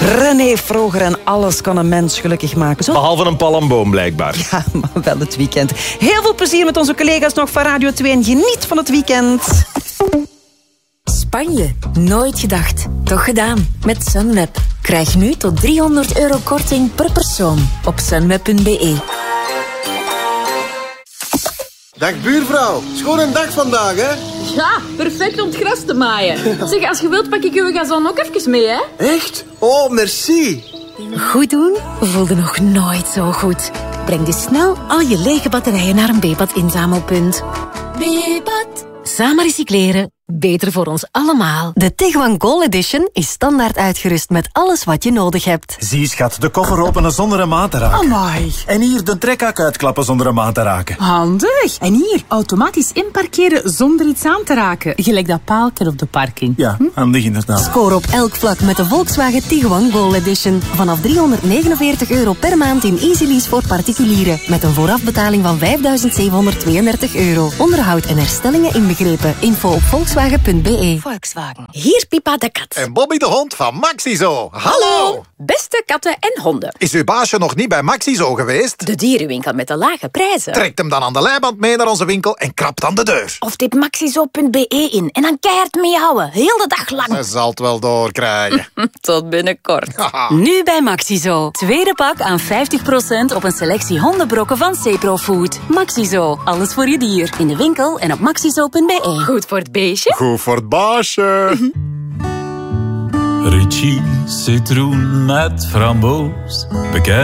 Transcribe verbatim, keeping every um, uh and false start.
René Vroger en alles kan een mens gelukkig maken. Zo? Behalve een palmboom, blijkbaar. Ja, maar wel het weekend. Heel veel plezier met onze collega's nog van Radio twee en geniet van het weekend. Spanje. Nooit gedacht. Toch gedaan. Met Sunweb. Krijg nu tot driehonderd euro korting per persoon op sunweb punt be. Dag buurvrouw. Schoon een dag vandaag, hè? Ja, perfect om het gras te maaien. Zeg, als je wilt pak ik uw gazon ook even mee, hè? Echt? Oh, merci. Goed doen voelde nog nooit zo goed. Breng dus snel al je lege batterijen naar een Bepat inzamelpunt. Bepat. Samen recycleren. Beter voor ons allemaal. De Tiguan Gold Edition is standaard uitgerust met alles wat je nodig hebt. Zie schat, de koffer openen zonder een maat te raken. Amai. En hier de trekhak uitklappen zonder een maat te raken. Handig. En hier, automatisch inparkeren zonder iets aan te raken. Gelijk dat paaltje op de parking. Ja, handig inderdaad. Score op elk vlak met de Volkswagen Tiguan Gold Edition. Vanaf driehonderdnegenenveertig euro per maand in Easy Lease voor particulieren. Met een voorafbetaling van vijfduizend zevenhonderdtweeëndertig euro. Onderhoud en herstellingen inbegrepen. Info op volkswagen punt be. Volkswagen. Hier Pipa de kat. En Bobby de hond van Maxizo. Hallo! Beste katten en honden. Is uw baasje nog niet bij Maxizo geweest? De dierenwinkel met de lage prijzen. Trekt hem dan aan de leiband mee naar onze winkel en krapt aan de deur. Of tip maxizo punt be in en dan keihard meehouden. Heel de dag lang. Ze zal het wel doorkrijgen. Tot binnenkort. Nu bij Maxizo. Tweede pak aan vijftig procent op een selectie hondenbrokken van Cepro Food. Maxizo. Alles voor je dier. In de winkel en op maxizo punt be. Goed voor het beestje. Goed voor het baasje. Ritchie citroen met framboos. Bekend